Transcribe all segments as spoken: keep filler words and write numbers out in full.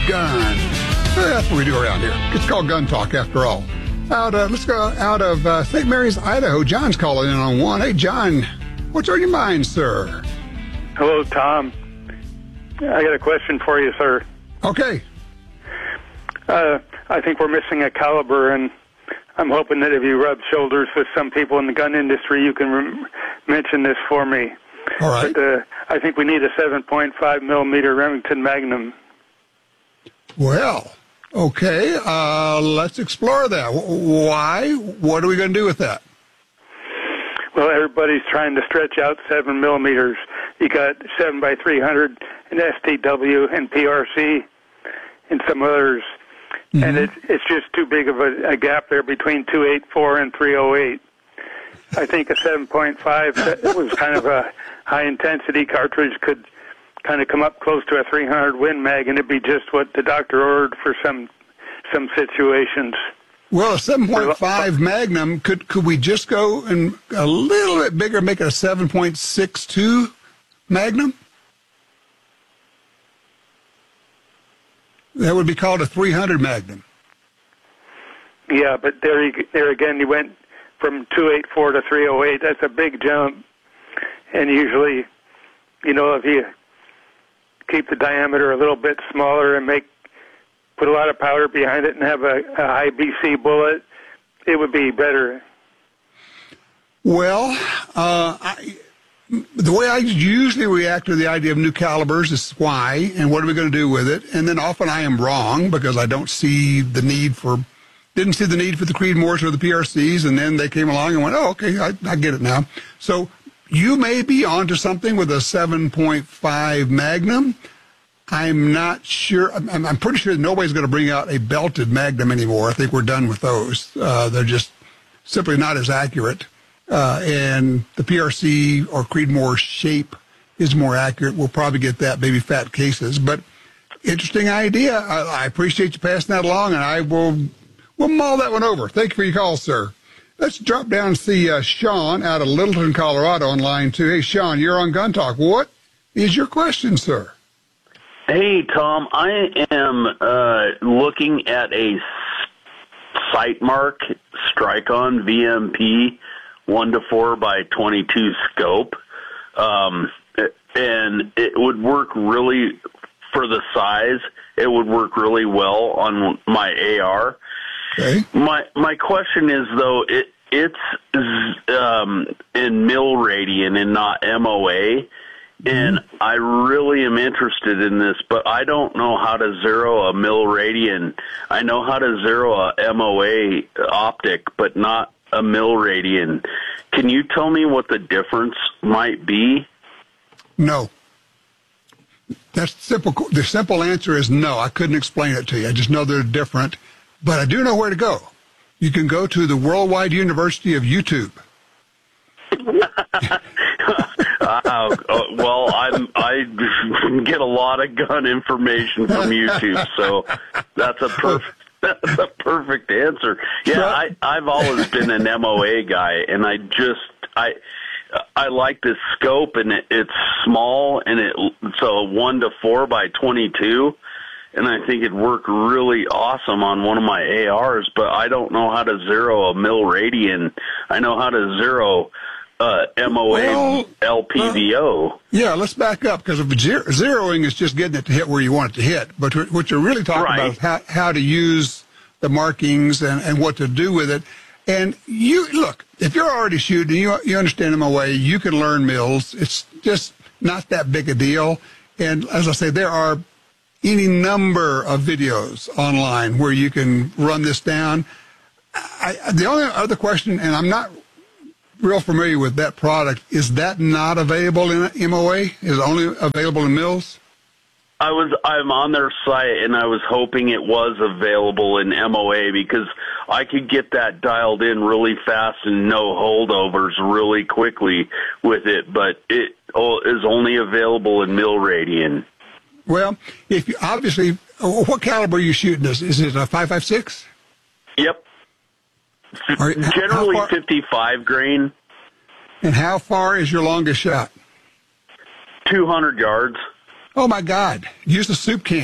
gun. Well, that's what we do around here. It's called Gun Talk, after all. Out, uh, let's go out of uh, Saint Mary's, Idaho. John's calling in on one. Hey, John, what's on your mind, sir? Hello, Tom. I got a question for you, sir. Okay. Uh, I think we're missing a caliber, and I'm hoping that if you rub shoulders with some people in the gun industry, you can re- mention this for me. All right. But, uh, I think we need a seven point five millimeter Remington Magnum. Well, okay. Uh, let's explore that. Why? What are we going to do with that? Well, everybody's trying to stretch out seven millimeters. You got seven by three hundred and S T W and P R C and some others. Mm-hmm. And it's it's just too big of a, a gap there between two eighty-four and three oh eight. I think a seven point five was kind of a high-intensity cartridge, could kind of come up close to a three hundred Win Mag, and it'd be just what the doctor ordered for some some situations. Well, a seven point five Magnum, could could we just go and a little bit bigger, make it a seven point six two Magnum? That would be called a three hundred Magnum. Yeah, but there, you, there again, you went from two eighty-four to three oh eight. That's a big jump. And usually, you know, if you keep the diameter a little bit smaller and make put a lot of powder behind it and have a, a high B C bullet, it would be better. Well, uh, I, the way I usually react to the idea of new calibers is why, and what are we going to do with it? And then often I am wrong because I don't see the need for, didn't see the need for the Creedmoors or the P R Cs, and then they came along and went, oh, okay, I, I get it now. So you may be onto something with a seven point five Magnum. I'm not sure. I'm, I'm pretty sure that nobody's going to bring out a belted Magnum anymore. I think we're done with those. Uh, they're just simply not as accurate. Uh, and the P R C or Creedmoor shape is more accurate. We'll probably get that baby fat cases. But interesting idea. I, I appreciate you passing that along, and I will we'll mull that one over. Thank you for your call, sir. Let's drop down and see uh, Sean out of Littleton, Colorado on line two. Hey, Sean, you're on Gun Talk. What is your question, sir? Hey, Tom, I am uh, looking at a Sightmark Strike-On V M P one to four by twenty-two scope, um, and it would work really, for the size, it would work really well on my A R. Okay. My my question is, though, it it's um, in mil radian and not M O A. And I really am interested in this, but I don't know how to zero a mil radian. I know how to zero a M O A optic, but not a mil radian. Can you tell me what the difference might be? No. That's simple. The simple answer is no. I couldn't explain it to you. I just know they're different, but I do know where to go. You can go to the Worldwide University of YouTube. Uh, uh, well, I'm, I get a lot of gun information from YouTube, so that's a perfect that's a perfect answer. Yeah, I, I've always been an M O A guy, and I just I I like this scope, and it, it's small, and it so one to four by twenty-two, and I think it'd work really awesome on one of my A Rs. But I don't know how to zero a mil radian. I know how to zero Uh, M O A, well, L P V O. Uh, yeah, let's back up, because zero, zeroing is just getting it to hit where you want it to hit. But what you're really talking right. about is how, how to use the markings and, and what to do with it. And you look, if you're already shooting, you you understand M O A, you can learn mils. It's just not that big a deal. And as I say, there are any number of videos online where you can run this down. I, the only other question, and I'm not real familiar with that product, is that not available in M O A? Is it only available in mils? I was I'm on their site, and I was hoping it was available in M O A, because I could get that dialed in really fast and no holdovers really quickly with it, but it is only available in mil radian. Well, if you obviously, what caliber are you shooting this? Is it a five five six? Yep. Are, Generally far, fifty-five grain. And how far is your longest shot? two hundred yards. Oh, my God. Use a soup can.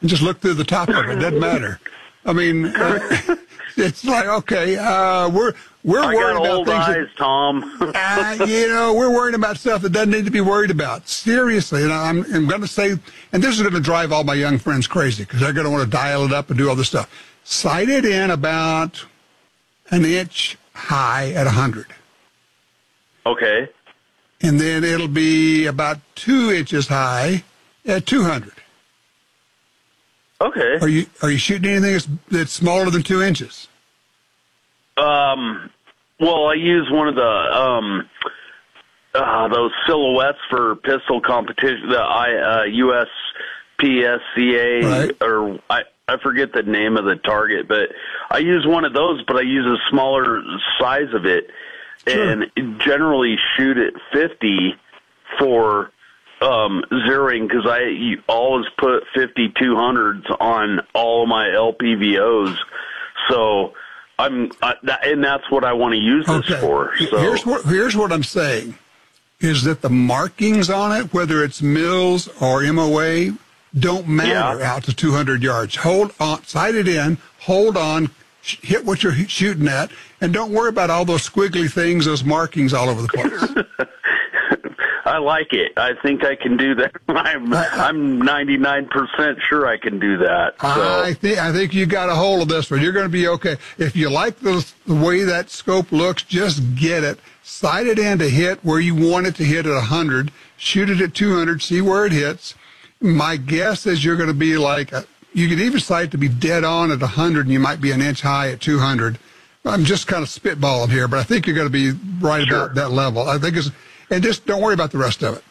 and just look through the top of it. Doesn't matter. I mean, uh, it's like, okay, uh, we're we're I worried got about old things. eyes, that, Tom. uh, you know, we're worried about stuff that doesn't need to be worried about. Seriously, and I'm, I'm going to say, and this is going to drive all my young friends crazy because they're going to want to dial it up and do all this stuff. Sight it in about an inch high at one hundred. Okay. And then it'll be about two inches high at two hundred. Okay. Are you are you shooting anything that's, that's smaller than two inches? Um. Well, I use one of the um uh, those silhouettes for pistol competition. The I uh, U S P S C A Right. or I I forget the name of the target, but I use one of those, but I use a smaller size of it, Sure. and generally shoot at fifty for um, zeroing because I you always put fifty-two hundreds on all of my L P V Os. So I'm, I, that, and that's what I want to use this Okay. for. So Here's what here's what I'm saying is that the markings on it, whether it's Mills or M O A, don't matter Yeah. out to two hundred yards. Hold on, sight it in, hold on, sh- hit what you're shooting at, and don't worry about all those squiggly things, those markings all over the place. I like it. I think I can do that. I'm I'm ninety-nine percent sure I can do that. So. I think I think you got a hold of this one. You're going to be okay. If you like the, the way that scope looks, just get it. Sight it in to hit where you want it to hit at one hundred. Shoot it at two hundred. See where it hits. My guess is you're going to be like, a, you could even sight to be dead on at one hundred, and you might be an inch high at two hundred. I'm just kind of spitballing here, but I think you're going to be right Sure. about that level. I think it's, and just don't worry about the rest of it.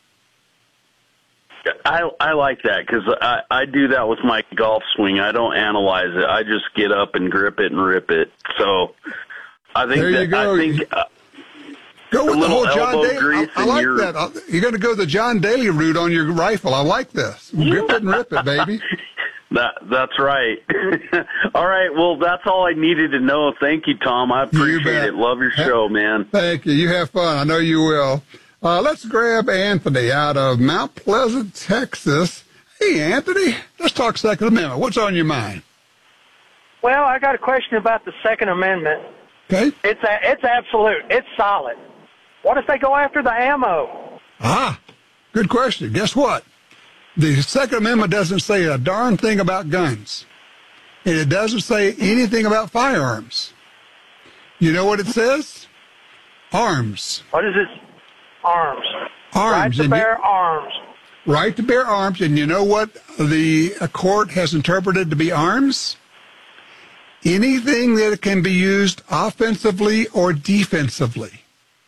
I I like that because I, I do that with my golf swing. I don't analyze it. I just get up and grip it and rip it. So I think There you that go. I think uh, Go with a the whole little John elbow Daly. I, grease I in like your- that. Uh, You're going to go the John Daly route on your rifle. I like this. Grip it and rip it, baby. that that's right. All right. Well, that's all I needed to know. Thank you, Tom. I appreciate bet. it. Love your Ha- show, man. Thank you. You have fun. I know you will. Uh, let's grab Anthony out of Mount Pleasant, Texas. Hey, Anthony. Let's talk Second Amendment. What's on your mind? Well, I got a question about the Second Amendment. Okay. It's a, it's absolute. It's solid. What if they go after the ammo? Ah, good question. Guess what? The Second Amendment doesn't say a darn thing about guns. And it doesn't say anything about firearms. You know what it says? Arms. What is it? Arms. Arms. Right to And you- bear arms. right to bear arms. And you know what the court has interpreted to be arms? Anything that can be used offensively or defensively.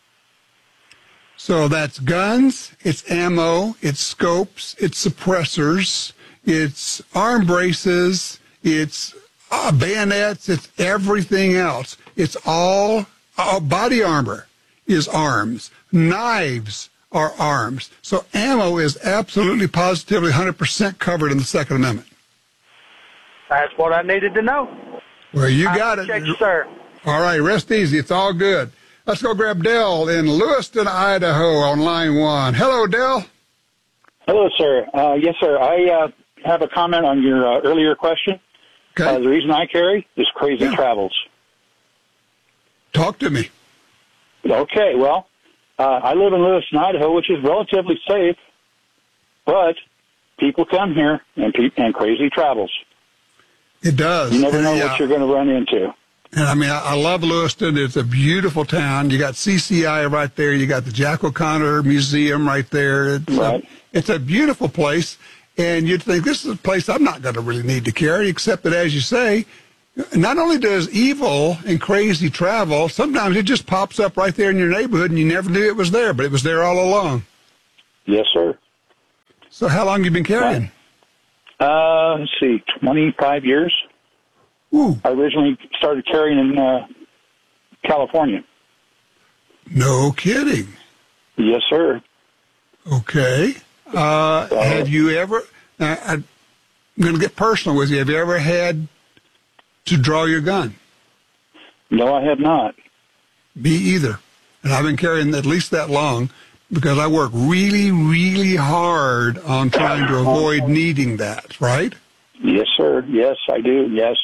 So that's guns, it's ammo, it's scopes, it's suppressors, it's arm braces, it's uh, bayonets, it's everything else. It's all uh, body armor is arms. Knives are arms. So ammo is absolutely positively one hundred percent covered in the Second Amendment. That's what I needed to know. Well, you I got appreciate it. you, sir. All right, rest easy. It's all good. Let's go grab Dell in Lewiston, Idaho on line one. Hello, Dell. Hello, sir. Uh, yes, sir. I uh, have a comment on your uh, earlier question. Okay. Uh, the reason I carry is crazy Yeah. travels. Talk to me. Okay, well, uh, I live in Lewiston, Idaho, which is relatively safe, but people come here and pe- and crazy travels. It does. You never know Yeah. what you're going to run into. And I mean, I, I love Lewiston. It's a beautiful town. You got C C I right there. You got the Jack O'Connor Museum right there. It's, Right. a, it's a beautiful place. And you'd think this is a place I'm not going to really need to carry, except that, as you say, not only does evil and crazy travel, sometimes it just pops up right there in your neighborhood and you never knew it was there, but it was there all along. Yes, sir. So how long you been carrying? Uh, let's see, twenty-five years. Ooh, I originally started carrying in uh, California. no kidding. Yes, sir. Okay. Uh, have you ever, uh, I'm going to get personal with you. Have you ever had to draw your gun? No, I have not. Me either. And I've been carrying at least that long because I work really, really hard on trying to avoid needing that, right? Yes, sir. Yes, I do. Yes.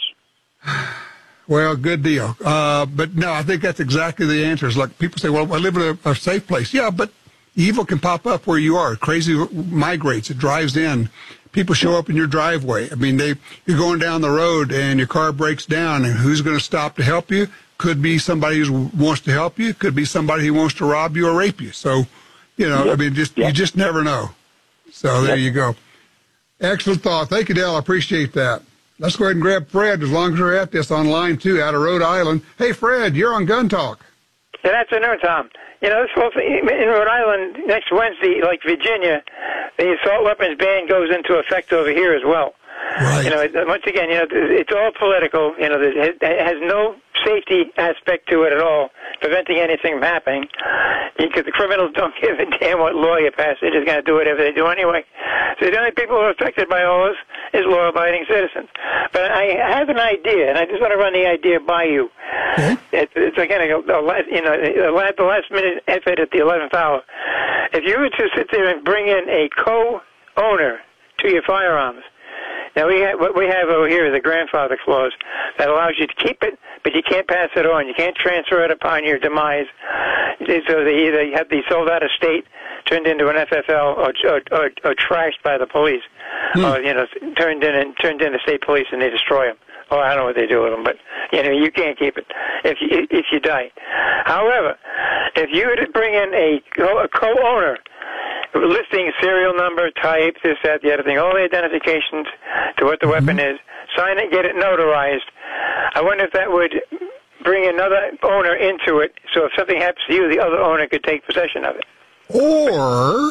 Well, good deal. Uh, but no, I think that's exactly the answer. It's like people say, well, I live in a, a safe place. Yeah, but evil can pop up where you are. Crazy migrates. It drives in. People show up in your driveway. I mean, they you're going down the road and your car breaks down, and who's going to stop to help you? Could be somebody who wants to help you. Could be somebody who wants to rob you or rape you. So, you know, Yep. I mean, just Yep. you just never know. So there Yep. you go. Excellent thought. Thank you, Dale. I appreciate that. Let's go ahead and grab Fred, as long as we're at this, on line two out of Rhode Island. Hey, Fred, you're on Gun Talk. Good afternoon, Tom. You know, this whole thing, in Rhode Island, next Wednesday, like Virginia, the assault weapons ban goes into effect over here as well. Right. You know, it- once again, you know, it's all political. You know, it has no safety aspect to it at all, preventing anything from happening. Because the criminals don't give a damn what law you pass. They're just going to do whatever they do anyway. So the only people who are affected by all this is law-abiding citizens. But I have an idea, and I just want to run the idea by you. Okay. It, it's again, a, a, last- you know, a last, the last-minute effort at the eleventh hour. If you were to sit there and bring in a co-owner to your firearms, now we have, what we have over here is a grandfather clause that allows you to keep it, but you can't pass it on. You can't transfer it upon your demise. So they either have to be sold out of state, turned into an F F L, or, or, or, or trashed by the police, Hmm. or you know, turned in and turned into state police and they destroy them. Oh, I don't know what they do with them, but you know, you can't keep it if you if you die. However, if you were to bring in a, a co-owner, listing serial number, type, this, that, the other thing, all the identifications to what the mm-hmm. weapon is, sign it, get it notarized. I wonder if that would bring another owner into it, so if something happens to you, the other owner could take possession of it. Or,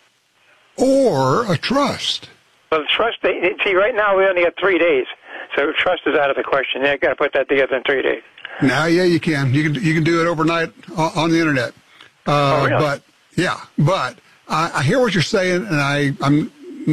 or a trust. Well, the trust, they, see, right now we only got three days, so trust is out of the question. They've got to put that together in three days. Now, yeah, you can. You can you can do it overnight on, on the internet. Uh, oh, really? But yeah, but I, I hear what you're saying, and I I'm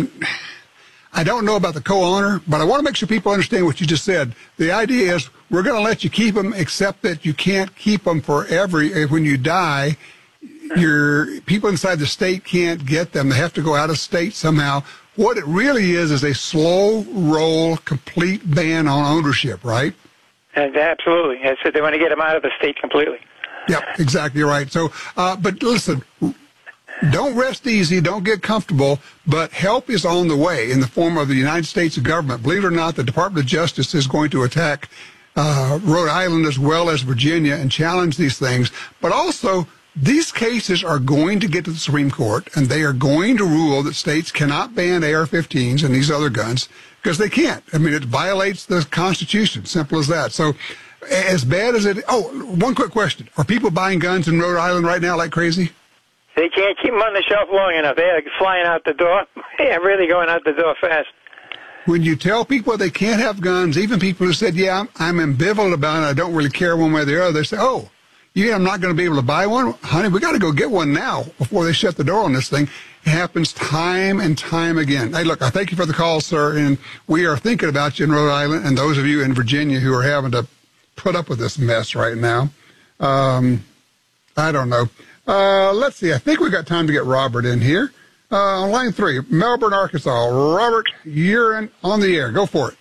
I don't know about the co-owner, but I want to make sure people understand what you just said. The idea is we're going to let you keep them, except that you can't keep them forever. When you die, your people inside the state can't get them. They have to go out of state somehow. What it really is is a slow roll, complete ban on ownership, right? And absolutely. I said they want to get them out of the state completely. Yep, exactly right. So, uh, but listen, don't rest easy, don't get comfortable, but help is on the way in the form of the United States government. Believe it or not, the Department of Justice is going to attack uh, Rhode Island as well as Virginia and challenge these things. But also, these cases are going to get to the Supreme Court, and they are going to rule that states cannot ban A R fifteens and these other guns because they can't. I mean, it violates the Constitution, simple as that. So as bad as it – oh, one quick question. Are people buying guns in Rhode Island right now like crazy? They can't keep them on the shelf long enough. They're flying out the door. They're really going out the door fast. When you tell people they can't have guns, even people who said, yeah, I'm, I'm ambivalent about it, I don't really care one way or the other, they say, oh, yeah, I'm not going to be able to buy one? Honey, we got to go get one now before they shut the door on this thing. It happens time and time again. Hey, look, I thank you for the call, sir, and we are thinking about you in Rhode Island and those of you in Virginia who are having to put up with this mess right now. Um, I don't know. Uh, let's see. I think we've got time to get Robert in here. Uh, on line three, Melbourne, Arkansas. Robert, you're in, on the air. Go for it.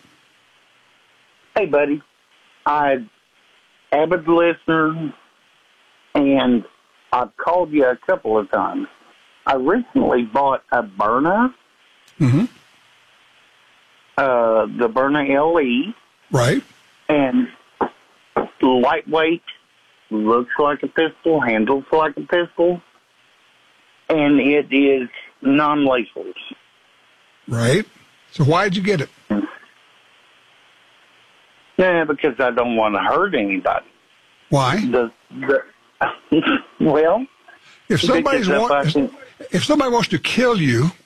Hey, buddy. I'm avid listener, and I've called you a couple of times. I recently bought a Byrna, Mm-hmm. uh, the Byrna L E, Right. and lightweight, looks like a pistol, handles like a pistol, and it is non-lethal. Right. So why'd you get it? Yeah, because I don't want to hurt anybody. Why? The, the well, If somebody's because if want, I if, can- if somebody wants to kill you,